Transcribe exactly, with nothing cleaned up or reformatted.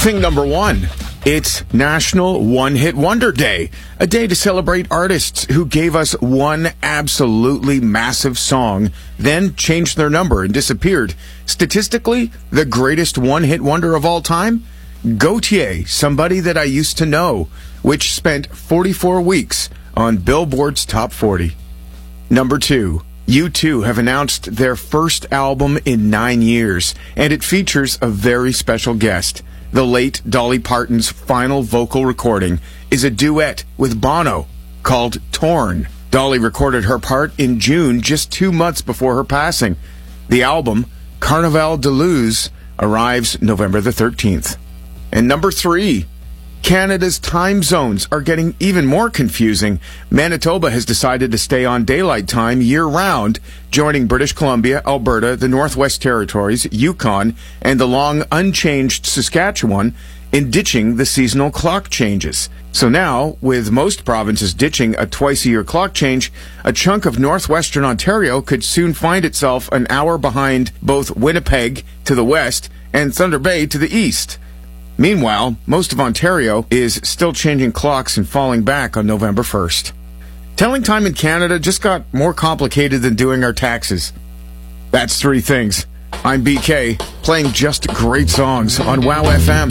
Thing number one. It's National One Hit Wonder Day, a day to celebrate artists who gave us one absolutely massive song, then changed their number and disappeared. Statistically, the greatest one-hit wonder of all time? Gautier, Somebody That I Used to Know, which spent forty-four weeks on Billboard's Top forty. Number two. U two have announced their first album in nine years, and it features a very special guest. The late Dolly Parton's final vocal recording is a duet with Bono called Torn. Dolly recorded her part in June, just two months before her passing. The album, Carnaval de Luz, arrives November the thirteenth. And number three, Canada's time zones are getting even more confusing. Manitoba has decided to stay on daylight time year-round, joining British Columbia, Alberta, the Northwest Territories, Yukon, and the long unchanged Saskatchewan in ditching the seasonal clock changes. So now, with most provinces ditching a twice-a-year clock change, a chunk of northwestern Ontario could soon find itself an hour behind both Winnipeg to the west and Thunder Bay to the east. Meanwhile, most of Ontario is still changing clocks and falling back on November first. Telling time in Canada just got more complicated than doing our taxes. That's Three Things. I'm B K, playing just great songs on WOW F M.